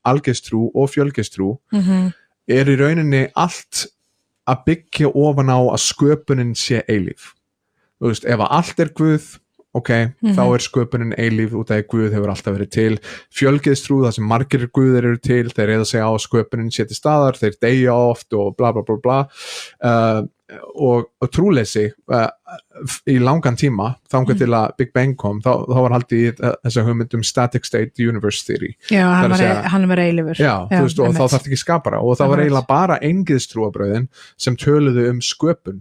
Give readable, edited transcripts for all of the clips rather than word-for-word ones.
algeistrú og fjölgeistrú í rauninni allt að byggja ofan á að sköpunin sé eilíf. Þú veist, ef að allt Guð, ok, þá sköpunin eilíf út af að Guð hefur alltaf verið til. Fjölgeistrú, það sem margir Guðir eru til, þeir eiga að segja á að sköpunin sé til staðar, þeir deyja oft og bla bla bla bla. Og trúleysi í langan tíma, þangað til að Big Bang kom, þá var haldið í þessa hugmynd static state universe theory. Já, hann var eilífur. Já, þú veist, og þá þarf ekki skapara og það var eiginlega bara eingyðstrúarbröðin sem töluðu sköpun.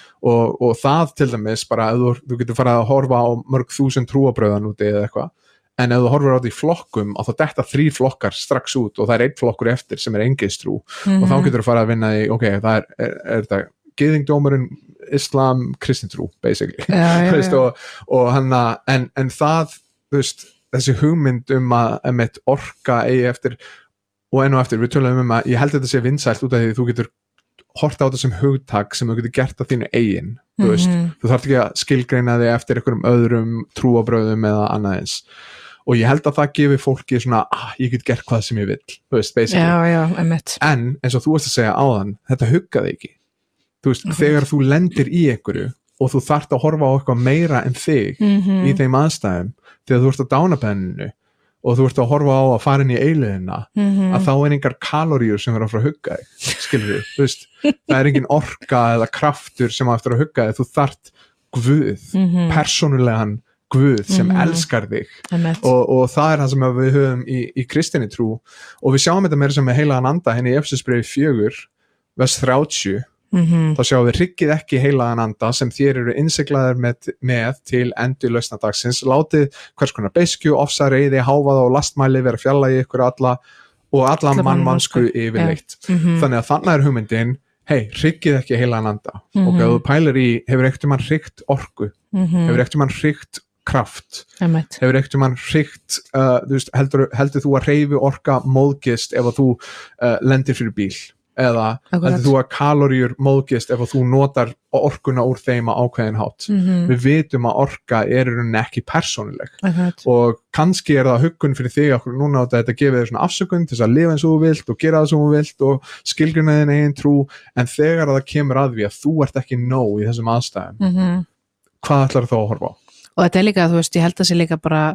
Og það til dæmis bara ef þú getur farið að horfa á mörg þúsund trúarbröðan úti eða eitthvað, en ef þú horfir á þetta í flokkum þá detta 3 flokkar strax út og það 1 flokkur eftir sem eingyðstrú og þá getur þú farið að vinna í, ok, það er þetta gyðingdómurinn, islam, kristintrú basically. Veist, og hann en það, þú veist, þessi hugmynd að orka eigi eftir og enn og eftir, við tölum að ég held þetta sé vinsælt út af því þú getur horta á þetta sem hugtak sem þú getur gert að þínu eigin, þú veist, þú þarft ekki að skilgreina þig eftir einhverjum öðrum trúarbrögðum eða annað eins og ég held að það gefi fólki svona ég get gert hvað sem ég vill, þú veist, basically en eins og þú veist að segja áðan þetta huggaði ekki, þú veist, þegar þú lendir í einhverju og þú þarft að horfa á eitthvað meira en þig í þeim aðstæðum, þegar þú ert á dánabenninu og þú ert að horfa á að fara inn í eilíðina að þá engar kaloríur sem verða frá að hugga þig, skilur þú veist, það engin orka eða kraftur sem eftir að hugga þig, þú þarft Guð, persónulegan Guð sem elskar þig og það það sem við höfum í kristinni trú og við sjáum þetta meira sem með heilagan anda henni í Efesubréfi 4 vers 30 þá sjáum við hryggið ekki heilagan anda sem þér eru innsiglaðir með til endurlausna dagsins, látið hvers konar beiskju, ofsa, reiði, hávaða og lastmæli vera fjarlægi ykkur alla og alla mannvansku yfirleitt þannig að þannig hugmyndin hryggið ekki heilagan anda og ef þú pælir í, hefur ekkert mann hryggt orku hefur ekkert mann hryggt kraft, hefur ekkert mann hryggt þú veist, heldur þú að hreyfi orka móðgist ef að þú lendir fyrir bíl eða heldur þú að kaloríur móðgist ef að þú notar orkuna úr þeim á ákveðin hátt. Við vitum að orka í rauninni ekki persónuleg og kannski það huggun fyrir þig okkur núna að þetta gefið þér svona afsökun til þess að lifa eins og þú vilt og gera það sem þú vilt og skilgreina þín eigin trú en þegar það kemur að því að þú ert ekki nóg í þessum aðstæðum hvað ætlar þú að horfa á? Og þetta líka, þú veist, ég held að það sé líka bara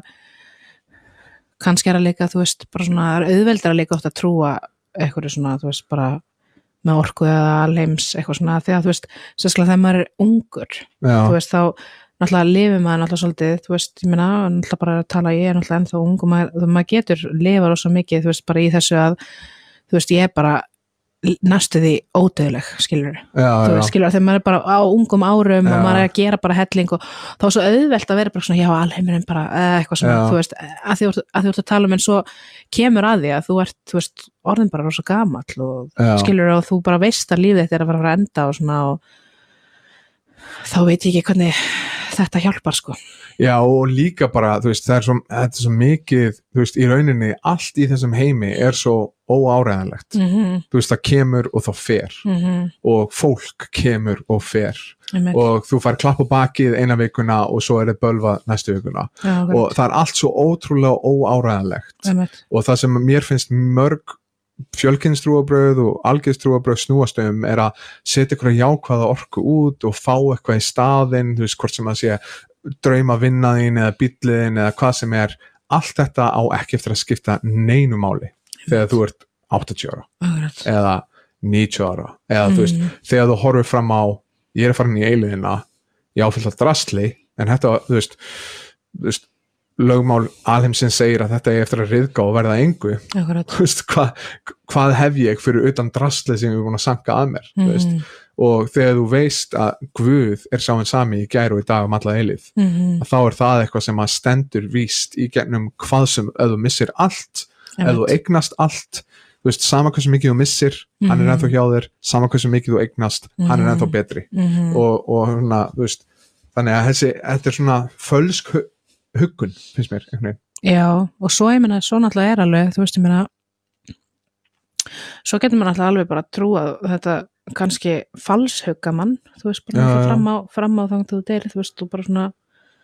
kannski það líka, þú veist, bara svona auðveldara líka oft að trúa eitthvað svona, þú veist, bara með orku eða alheims eitthvað svona, þegar þú veist, sérstaklega þegar maður ungur, þú veist, þá náttúrulega lifir maður náttúrulega svolítið, þú veist, ég meina, náttúrulega bara að tala, ég náttúrulega ennþá ung og maður getur lifað rosa mikið, þú veist, bara í þessu að, þú veist, ég bara næstu því ódauðleg, skilur þú veist, skilur, þegar maður bara á ungum árum og maður að gera bara helling og þá svo auðvelt að vera bara svona, já, alheimurinn bara, eitthvað svona, þú veist, að þú ert að tala en svo kemur að því að þú ert, þú veist, orðin bara rosa gamall og skilur og þú bara veist að lífið þitt að fara að enda og svona og þá veit ég ekki hvernig þetta hjálpar, sko. Já, og líka bara, þú veist, þetta er svo mikið, þú veist, í rauninni allt í þessum heimi er svo óáreiðanlegt. Þú veist, það kemur og þá fer og fólk kemur og fer og þú fær klapp á bakið eina vikuna og svo það bölvað næstu vikuna og það er allt svo ótrúlega óáreiðanlegt og það sem mér finnst mörg fjölkynstrúarbröð og algyðstrúarbröð snúast er að setja eitthvað jákvæða orku út og fá eitthvað í staðinn, þú veist, hvort sem að sé drauma vinnaðin eða bíllinn eða hvað sem allt þetta á ekki eftir að skipta neinu máli þegar þú ert 80 ára eða 90 ára eða þú veist, þegar þú horfir fram á ég er farin í eilíðina, ég áfyllt að drasli en þetta, þú veist lögmál alheimsins segir að þetta er eftir að ryðga og verða engu þú veist, hvað hef ég fyrir utan drasli sem ég er búin að sanka að mér þú veist, og þegar þú veist að Guð er sáinn sami í gær og í dag alla eilíð, að þá er það eitthvað sem að stendur víst í gegnum hvað sem ef þú missir allt, ef þú eignast allt, þú veist, sama hversu mikið þú missir hann er ennþá hjá þér, sama hversu mikið þú eignast hann er ennþá betri og hérna, þú veist, þannig að þetta er svona fölsk huggun, finnst mér einhvern veginn. Já, og svo ég meina, svo náttúrulega alveg, þú veist, ég meina svo getur maður náttúrulega alveg bara að trúa þetta kannski falshugga mann, þú veist, bara fram á þangt þú deyrir, þú veist, og bara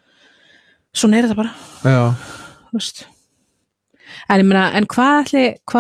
svona er þetta bara, þú veist en ég meina, en hvað